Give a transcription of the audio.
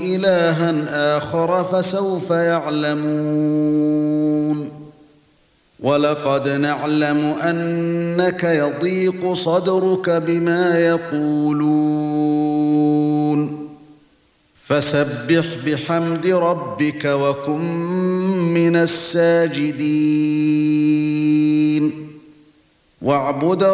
إِلَٰهًا آخَرَ فَسَوْفَ يَعْلَمُونَ وَلَقَدْ نَعْلَمُ أَنَّكَ يَضِيقُ صَدْرُكَ بِمَا يَقُولُونَ فَسَبِّحْ بِحَمْدِ رَبِّكَ وَكُن مِّنَ السَّاجِدِينَ وَاعْبُدْ